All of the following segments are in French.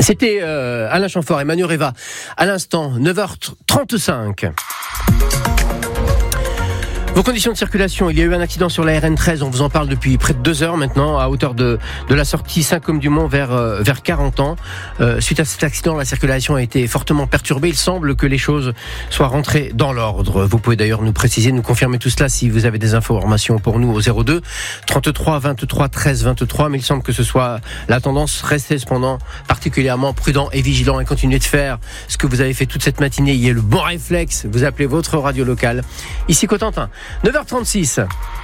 C'était Alain Chamfort et Manu Reva. À l'instant, 9h35. Vos conditions de circulation, il y a eu un accident sur la RN13, on vous en parle depuis près de 2 heures maintenant, à hauteur de la sortie Saint-Côme-du-Mont vers 40 ans. Suite à cet accident, la circulation a été fortement perturbée. Il semble que les choses soient rentrées dans l'ordre. Vous pouvez d'ailleurs nous préciser, nous confirmer tout cela si vous avez des informations pour nous au 02 33 23 13 23. Mais il semble que ce soit la tendance. Restez cependant particulièrement prudent et vigilant et continuez de faire ce que vous avez fait toute cette matinée. Il y a le bon réflexe, vous appelez votre radio locale. Ici Cotentin. 9h36.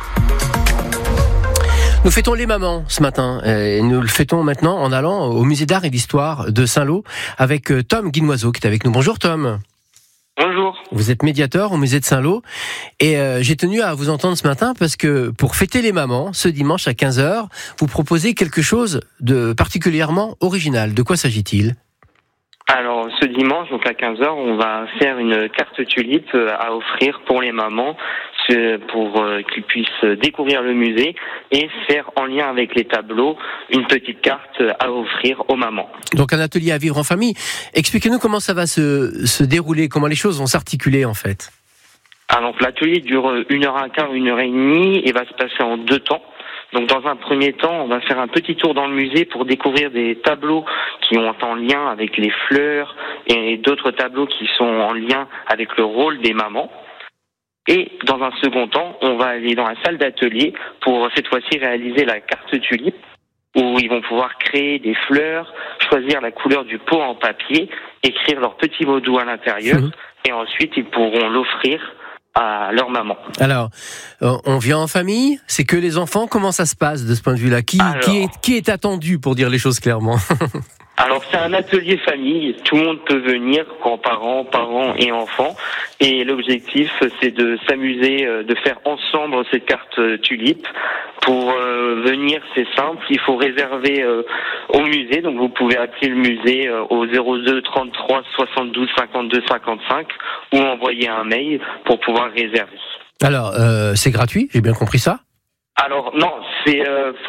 Nous fêtons les mamans ce matin et nous le fêtons maintenant en allant au musée d'art et d'histoire de Saint-Lô avec Tom Guinoiseau qui est avec nous. Bonjour Tom. Bonjour. Vous êtes médiateur au musée de Saint-Lô et j'ai tenu à vous entendre ce matin parce que pour fêter les mamans, ce dimanche à 15h, vous proposez quelque chose de particulièrement original. De quoi s'agit-il ? Alors, ce dimanche, donc à 15h, on va faire une carte tulipe à offrir pour les mamans pour qu'ils puissent découvrir le musée et faire en lien avec les tableaux une petite carte à offrir aux mamans. Donc un atelier à vivre en famille. Expliquez-nous comment ça va se dérouler, comment les choses vont s'articuler en fait. Alors, l'atelier dure 1h15, 1h30 et va se passer en 2 temps. Donc dans un premier temps, on va faire un petit tour dans le musée pour découvrir des tableaux qui ont en lien avec les fleurs et d'autres tableaux qui sont en lien avec le rôle des mamans. Et dans un second temps, on va aller dans la salle d'atelier pour cette fois-ci réaliser la carte tulipe où ils vont pouvoir créer des fleurs, choisir la couleur du pot en papier, écrire leurs petits mots doux à l'intérieur et ensuite ils pourront l'offrir à leur maman. Alors, on vient en famille, c'est que les enfants, comment ça se passe de ce point de vue-là ? Qui est attendu pour dire les choses clairement ? Alors c'est un atelier famille, tout le monde peut venir, grands-parents, parents et enfants. Et l'objectif c'est de s'amuser, de faire ensemble cette carte tulipe. Pour venir c'est simple, il faut réserver au musée, donc vous pouvez appeler le musée au 02 33 72 52 55 ou envoyer un mail pour pouvoir réserver. Alors c'est gratuit, j'ai bien compris ça ? Alors non, c'est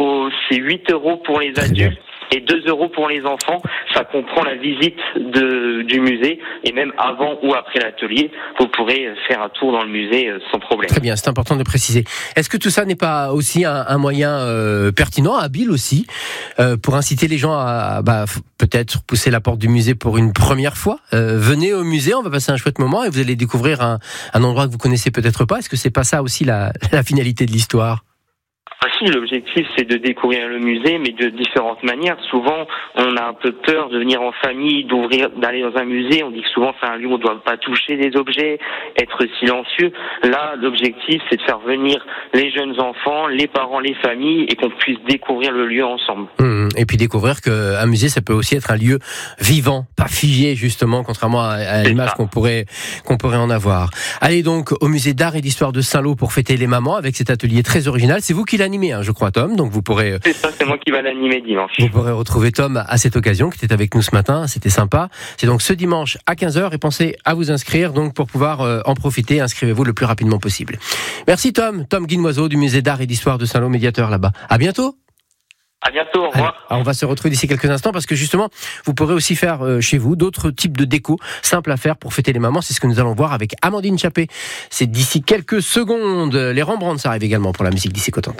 8 € pour les adultes. Et 2 € pour les enfants, ça comprend la visite du musée et même avant ou après l'atelier, vous pourrez faire un tour dans le musée sans problème. Très bien, c'est important de le préciser. Est-ce que tout ça n'est pas aussi un moyen pertinent, habile aussi, pour inciter les gens à peut-être pousser la porte du musée pour une première fois ? Venez au musée, on va passer un chouette moment et vous allez découvrir un endroit que vous connaissez peut-être pas. Est-ce que c'est pas ça aussi la finalité de l'histoire ? Si, l'objectif c'est de découvrir le musée, mais de différentes manières. Souvent, on a un peu peur de venir en famille, d'aller dans un musée. On dit que souvent c'est un lieu où on ne doit pas toucher des objets, être silencieux. Là, l'objectif c'est de faire venir les jeunes enfants, les parents, les familles, et qu'on puisse découvrir le lieu ensemble. Et puis découvrir qu'un musée, ça peut aussi être un lieu vivant, pas figé justement, contrairement à l'image qu'on pourrait en avoir. Allez donc au musée d'art et d'histoire de Saint-Lô pour fêter les mamans avec cet atelier très original. C'est vous qui l'animez, je crois, Tom, donc vous pourrez... C'est ça, c'est moi qui va l'animer dimanche. Vous pourrez retrouver Tom à cette occasion, qui était avec nous ce matin, c'était sympa. C'est donc ce dimanche à 15h, et pensez à vous inscrire, donc pour pouvoir en profiter, inscrivez-vous le plus rapidement possible. Merci Tom Guinoiseau du musée d'art et d'histoire de Saint-Lô, médiateur là-bas. À bientôt. À bientôt, au revoir. Alors, on va se retrouver d'ici quelques instants parce que justement, vous pourrez aussi faire chez vous d'autres types de déco simples à faire pour fêter les mamans. C'est ce que nous allons voir avec Amandine Chappé. C'est d'ici quelques secondes. Les Rembrandt, ça arrive également pour la musique d'ici Cotentin.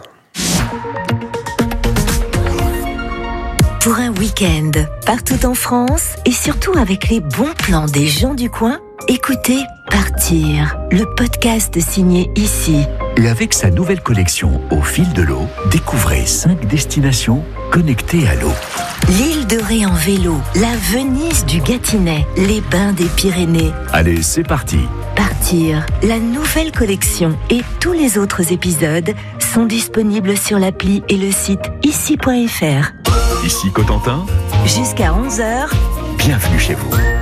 Pour un week-end partout en France et surtout avec les bons plans des gens du coin, écoutez Partir, le podcast signé Ici. Et avec sa nouvelle collection Au fil de l'eau, découvrez 5 destinations connectées à l'eau. L'île de Ré en vélo, la Venise du Gâtinais, les bains des Pyrénées. Allez, c'est parti. Partir, la nouvelle collection et tous les autres épisodes sont disponibles sur l'appli et le site ici.fr. Ici Cotentin. Jusqu'à 11h. Bienvenue chez vous.